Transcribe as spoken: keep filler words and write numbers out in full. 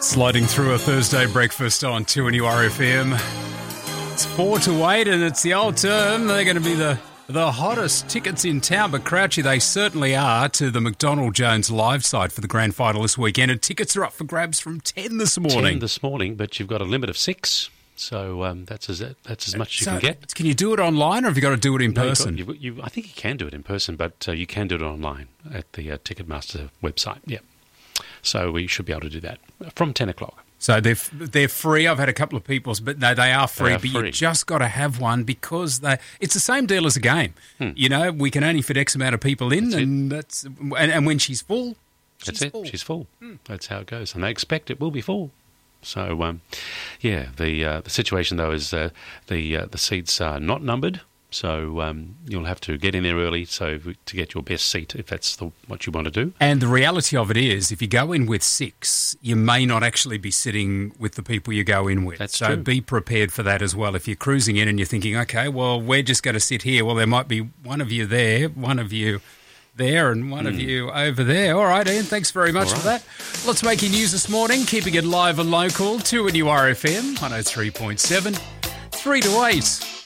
Sliding through a Thursday breakfast on two N U R F M. It's four to eight and it's the old term. They're going to be the, the hottest tickets in town. But Crouchy, they certainly are, to the McDonald Jones live side for the grand final this weekend. And tickets are up for grabs from ten this morning. ten this morning, but you've got a limit of six. So um, that's as that's as much as so you can get. Can you do it online, or have you got to do it in no, person? You've got, you, you, I think you can do it in person, but uh, you can do it online at the uh, Ticketmaster website. Yeah. So we should be able to do that from ten o'clock. So they're they're free. I've had a couple of people, but no, they are free. They are but free. You just got to have one because they. It's the same deal as a game. Hmm. You know, we can only fit X amount of people in, that's and it. that's and, and when she's full, she's that's it. Full. She's full. Hmm. That's how it goes, and they expect it will be full. So um, yeah, the uh, the situation though is uh, the uh, the seats are not numbered. So um, you'll have to get in there early so to get your best seat if that's the, what you want to do. And the reality of it is, if you go in with six, you may not actually be sitting with the people you go in with. That's so true. Be prepared for that as well. If you're cruising in and you're thinking, okay, well, we're just going to sit here. Well, there might be one of you there, one of you there, and one mm. of you over there. All right, Ian, thanks very much right. for that. Lots making news this morning, keeping it live and local. two N U R F M, one oh three point seven, three to eight.